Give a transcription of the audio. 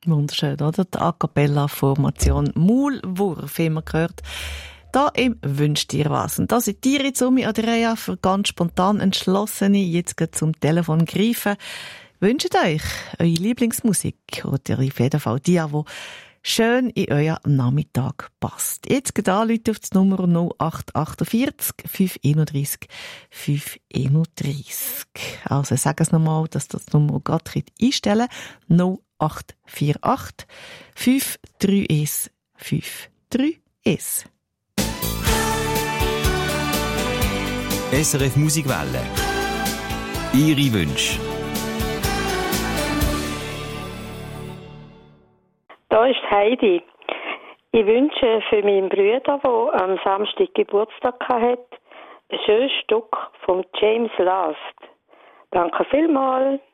Wunderschön, oder? Die A Cappella-Formation Maulwurf, haben wir gehört. Da im «Wünsch dir was». Und da sind ihr jetzt oder Rea für ganz spontan Entschlossene jetzt gleich zum Telefon greifen. Wünscht euch eure Lieblingsmusik oder auf jeden Fall die schön in euren Nachmittag passt. Jetzt geht anrufen auf die Nummer 0848 531 531. Also sag es nochmal, dass das die Nummer gerade einstellen könnt. 0848 531 531. SRF Musikwelle. Ihre Wünsche. Da ist Heidi. Ich wünsche für meinen Bruder, der am Samstag Geburtstag hatte, ein schönes Stück von James Last. Danke vielmals.